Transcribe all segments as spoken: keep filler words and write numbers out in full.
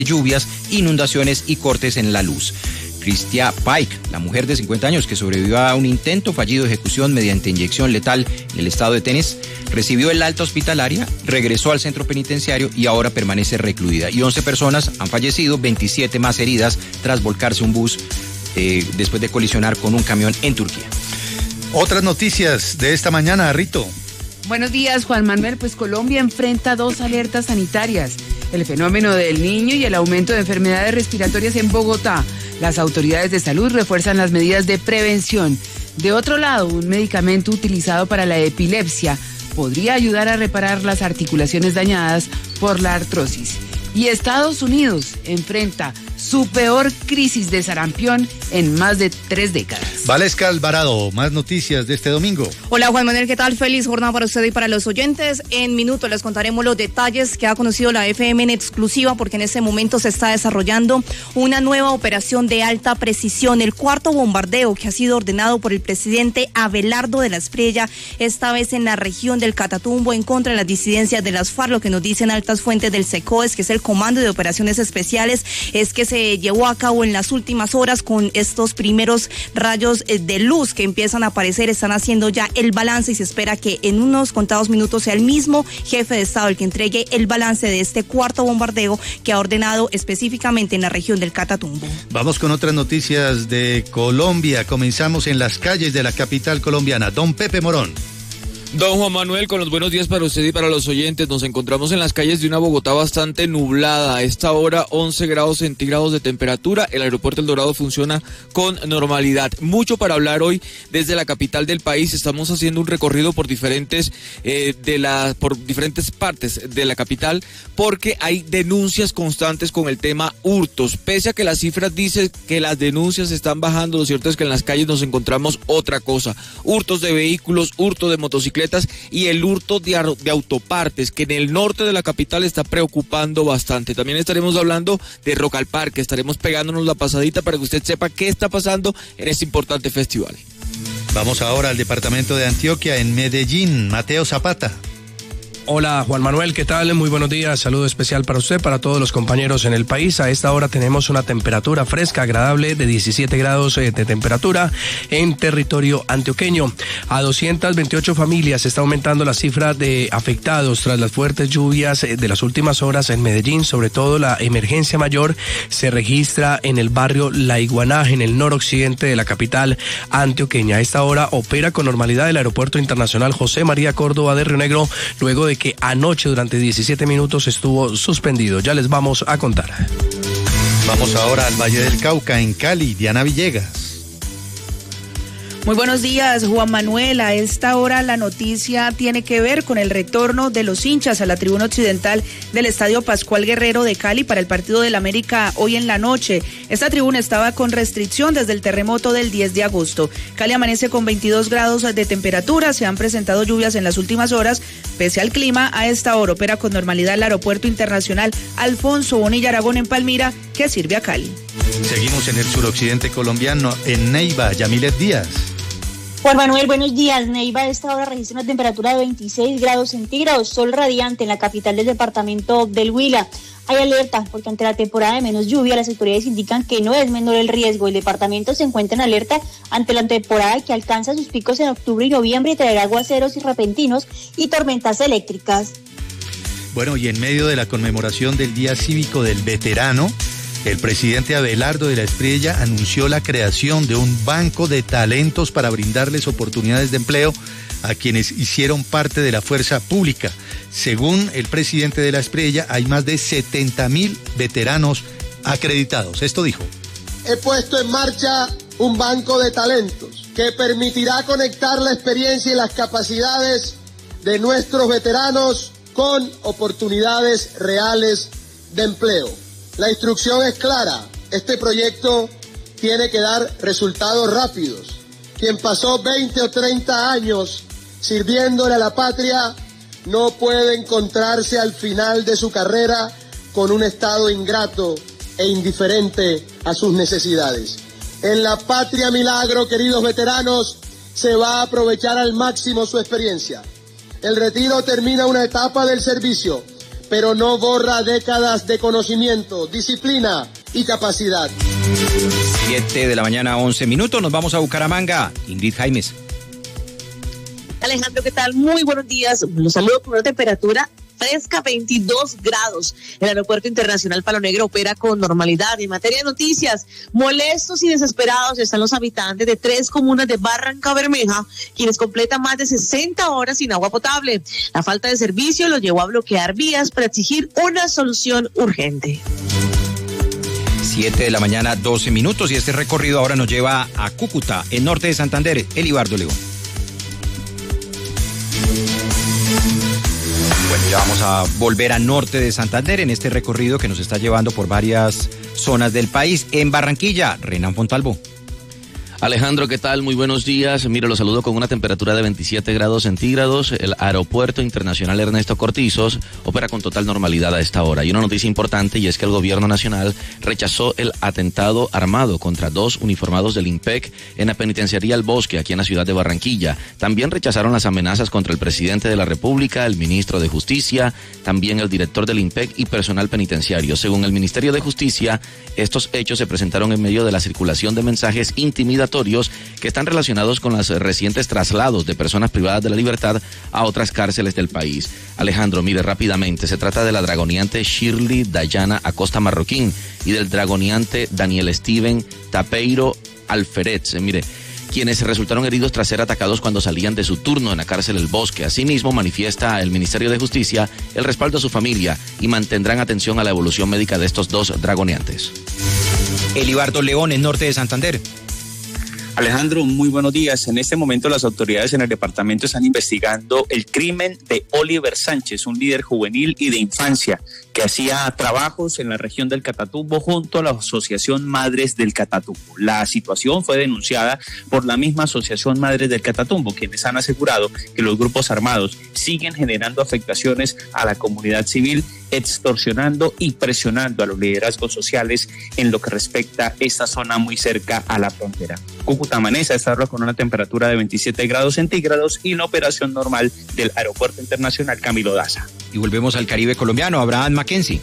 lluvias, inundaciones y cortes en la luz. Cristia Pike, la mujer de cincuenta años que sobrevivió a un intento fallido de ejecución mediante inyección letal en el estado de Tennessee, recibió el alta hospitalaria, regresó al centro penitenciario y ahora permanece recluida. Y once personas han fallecido, veintisiete más heridas tras volcarse un bus eh, después de colisionar con un camión en Turquía. Otras noticias de esta mañana, Rito. Buenos días, Juan Manuel. Pues Colombia enfrenta dos alertas sanitarias: el fenómeno del Niño y el aumento de enfermedades respiratorias en Bogotá. Las autoridades de salud refuerzan las medidas de prevención. De otro lado, un medicamento utilizado para la epilepsia podría ayudar a reparar las articulaciones dañadas por la artrosis. Y Estados Unidos enfrenta su peor crisis de sarampión en más de tres décadas. Valesca Alvarado, más noticias de este domingo. Hola Juan Manuel, ¿qué tal? Feliz jornada para usted y para los oyentes. En minutos les contaremos los detalles que ha conocido la F M en exclusiva, porque en este momento se está desarrollando una nueva operación de alta precisión, el cuarto bombardeo que ha sido ordenado por el presidente Abelardo de la Espriella, esta vez en la región del Catatumbo, en contra de las disidencias de las FARC. Lo que nos dicen altas fuentes del SECOES, que es el Comando de Operaciones Especiales, es que se llevó a cabo en las últimas horas con estos primeros rayos de luz que empiezan a aparecer. Están haciendo ya el balance y se espera que en unos contados minutos sea el mismo jefe de Estado el que entregue el balance de este cuarto bombardeo que ha ordenado específicamente en la región del Catatumbo. Vamos con otras noticias de Colombia. Comenzamos en las calles de la capital colombiana. Don Pepe Morón. Don Juan Manuel, con los buenos días para usted y para los oyentes. Nos encontramos en las calles de una Bogotá bastante nublada. A esta hora, once grados centígrados de temperatura. El aeropuerto El Dorado funciona con normalidad. Mucho para hablar hoy desde la capital del país. Estamos haciendo un recorrido por diferentes eh, de la, por diferentes partes de la capital, porque hay denuncias constantes con el tema hurtos. Pese a que las cifras dicen que las denuncias están bajando, lo cierto es que en las calles nos encontramos otra cosa: hurtos de vehículos, hurto de motocicletas y el hurto de, de autopartes, que en el norte de la capital está preocupando bastante. También estaremos hablando de Rock al Parque, estaremos pegándonos la pasadita para que usted sepa qué está pasando en este importante festival. Vamos ahora al departamento de Antioquia, en Medellín. Mateo Zapata. Hola Juan Manuel, ¿qué tal? Muy buenos días, saludo especial para usted, para todos los compañeros en el país. A esta hora tenemos una temperatura fresca, agradable, de diecisiete grados de temperatura en territorio antioqueño. A doscientas veintiocho familias está aumentando la cifra de afectados tras las fuertes lluvias de las últimas horas en Medellín. Sobre todo la emergencia mayor se registra en el barrio La Iguaná, en el noroccidente de la capital antioqueña. A esta hora opera con normalidad el aeropuerto internacional José María Córdoba de Río Negro, luego de que anoche durante diecisiete minutos estuvo suspendido. Ya les vamos a contar. Vamos ahora al Valle del Cauca, en Cali. Diana Villegas. Muy buenos días, Juan Manuel. A esta hora la noticia tiene que ver con el retorno de los hinchas a la tribuna occidental del Estadio Pascual Guerrero de Cali para el partido del América hoy en la noche. Esta tribuna estaba con restricción desde el terremoto del diez de agosto. Cali amanece con veintidós grados de temperatura. Se han presentado lluvias en las últimas horas. Pese al clima, a esta hora opera con normalidad el Aeropuerto Internacional Alfonso Bonilla Aragón en Palmira, que sirve a Cali. Seguimos en el suroccidente colombiano, en Neiva. Yamilet Díaz. Juan Manuel, buenos días. Neiva a esta hora registra una temperatura de veintiséis grados centígrados, sol radiante en la capital del departamento del Huila. Hay alerta porque ante la temporada de menos lluvia las autoridades indican que no es menor el riesgo. El departamento se encuentra en alerta ante la temporada que alcanza sus picos en octubre y noviembre y traerá aguaceros y repentinos y tormentas eléctricas. Bueno, y en medio de la conmemoración del Día Cívico del Veterano, el presidente Abelardo de la Espriella anunció la creación de un banco de talentos para brindarles oportunidades de empleo a quienes hicieron parte de la fuerza pública. Según el presidente de la Espriella, hay más de setenta mil veteranos acreditados. Esto dijo: he puesto en marcha un banco de talentos que permitirá conectar la experiencia y las capacidades de nuestros veteranos con oportunidades reales de empleo. La instrucción es clara: este proyecto tiene que dar resultados rápidos. Quien pasó veinte o treinta años sirviéndole a la patria no puede encontrarse al final de su carrera con un Estado ingrato e indiferente a sus necesidades. En la Patria Milagro, queridos veteranos, se va a aprovechar al máximo su experiencia. El retiro termina una etapa del servicio, pero no borra décadas de conocimiento, disciplina y capacidad. Siete de la mañana, once minutos, nos vamos a Bucaramanga. Ingrid Jaimes. Alejandro, ¿qué tal? Muy buenos días. Los saludo con una temperatura fresca, veintidós grados. El Aeropuerto Internacional Palo Negro opera con normalidad. En materia de noticias, molestos y desesperados están los habitantes de tres comunas de Barranca Bermeja, quienes completan más de sesenta horas sin agua potable. La falta de servicio los llevó a bloquear vías para exigir una solución urgente. Siete de la mañana, doce minutos, y este recorrido ahora nos lleva a Cúcuta, en norte de Santander. Elibardo León. Bueno, ya vamos a volver a norte de Santander en este recorrido que nos está llevando por varias zonas del país. En Barranquilla, Renan Fontalvo. Alejandro, ¿qué tal? Muy buenos días. Mire, los saludo con una temperatura de veintisiete grados centígrados. El Aeropuerto Internacional Ernesto Cortizos opera con total normalidad a esta hora. Y una noticia importante, y es que el gobierno nacional rechazó el atentado armado contra dos uniformados del IMPEC en la penitenciaría El Bosque, aquí en la ciudad de Barranquilla. También rechazaron las amenazas contra el presidente de la República, el ministro de Justicia, también el director del IMPEC y personal penitenciario. Según el Ministerio de Justicia, estos hechos se presentaron en medio de la circulación de mensajes intimidatorios que están relacionados con los recientes traslados de personas privadas de la libertad a otras cárceles del país. Alejandro, mire rápidamente, se trata de la dragoneante Shirley Dayana Acosta Marroquín y del dragoneante Daniel Steven Tapeiro Alferez. Mire, quienes resultaron heridos tras ser atacados cuando salían de su turno en la cárcel El Bosque. Asimismo, manifiesta el Ministerio de Justicia el respaldo a su familia y mantendrán atención a la evolución médica de estos dos dragoneantes. Elibardo León, en norte de Santander. Alejandro, muy buenos días. En este momento las autoridades en el departamento están investigando el crimen de Oliver Sánchez, un líder juvenil y de infancia que hacía trabajos en la región del Catatumbo junto a la Asociación Madres del Catatumbo. La situación fue denunciada por la misma Asociación Madres del Catatumbo, quienes han asegurado que los grupos armados siguen generando afectaciones a la comunidad civil, extorsionando y presionando a los liderazgos sociales en lo que respecta a esta zona muy cerca a la frontera. Cúcuta amanece a esta hora con una temperatura de veintisiete grados centígrados y la operación normal del Aeropuerto Internacional Camilo Daza. Y volvemos al Caribe colombiano. Abraham Mackenzie.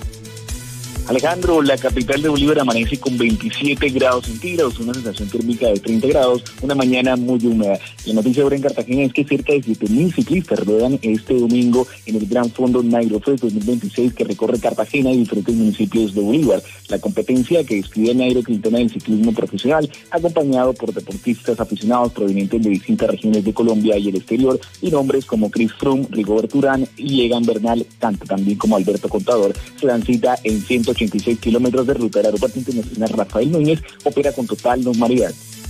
Alejandro, la capital de Bolívar amanece con veintisiete grados centígrados, una sensación térmica de treinta grados, una mañana muy húmeda. La noticia ahora en Cartagena es que cerca de siete mil ciclistas ruedan este domingo en el Gran Fondo Nairofest dos mil veintiséis que recorre Cartagena y diferentes municipios de Bolívar. La competencia que describe Nairo Quintana del ciclismo profesional, acompañado por deportistas aficionados provenientes de distintas regiones de Colombia y el exterior, y nombres como Chris Froome, Rigoberto Urán y Egan Bernal, tanto también como Alberto Contador, se dan cita en ciento ochenta y seis kilómetros de ruta. El Aeropuerto Internacional Rafael Núñez opera con total normalidad.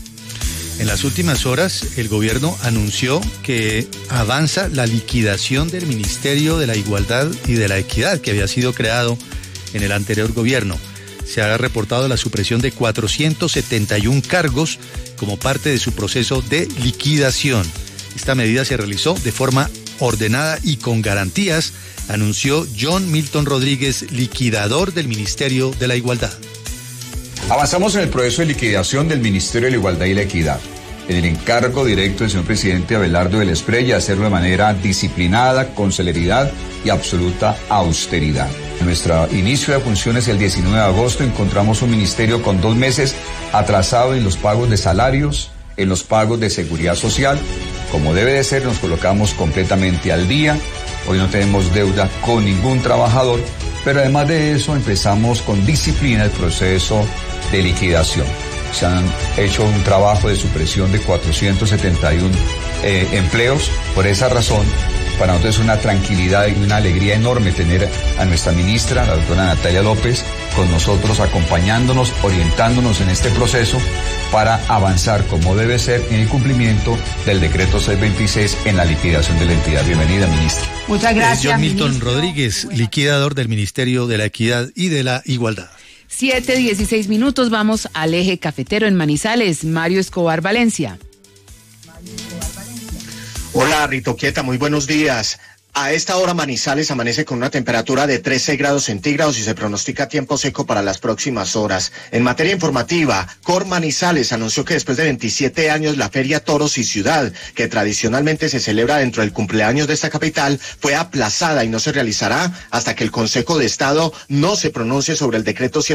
En las últimas horas, el gobierno anunció que avanza la liquidación del Ministerio de la Igualdad y de la Equidad que había sido creado en el anterior gobierno. Se ha reportado la supresión de cuatrocientos setenta y uno cargos como parte de su proceso de liquidación. Esta medida se realizó de forma ordenada y con garantías, anunció John Milton Rodríguez, liquidador del Ministerio de la Igualdad. Avanzamos en el proceso de liquidación del Ministerio de la Igualdad y la Equidad. En el encargo directo del señor presidente Abelardo de la Espriella, hacerlo de manera disciplinada, con celeridad y absoluta austeridad. En nuestro inicio de funciones el diecinueve de agosto encontramos un ministerio con dos meses atrasado en los pagos de salarios, en los pagos de seguridad social. Como debe de ser, nos colocamos completamente al día. Hoy no tenemos deuda con ningún trabajador, pero además de eso empezamos con disciplina el proceso de liquidación. Se han hecho un trabajo de supresión de cuatrocientos setenta y uno eh, empleos. Por esa razón, para nosotros es una tranquilidad y una alegría enorme tener a nuestra ministra, la doctora Natalia López, con nosotros acompañándonos, orientándonos en este proceso para avanzar como debe ser en el cumplimiento del decreto seiscientos veintiséis en la liquidación de la entidad. Bienvenida, ministra. Muchas gracias, John Milton ministro. Rodríguez, liquidador del Ministerio de la Equidad y de la Igualdad. Siete, dieciséis minutos, vamos al eje cafetero en Manizales. Mario Escobar Valencia. Hola, Rito Quieta, muy buenos días. A esta hora Manizales amanece con una temperatura de trece grados centígrados y se pronostica tiempo seco para las próximas horas. En materia informativa, Cor Manizales anunció que después de veintisiete años la Feria Toros y Ciudad, que tradicionalmente se celebra dentro del cumpleaños de esta capital, fue aplazada y no se realizará hasta que el Consejo de Estado no se pronuncie sobre el decreto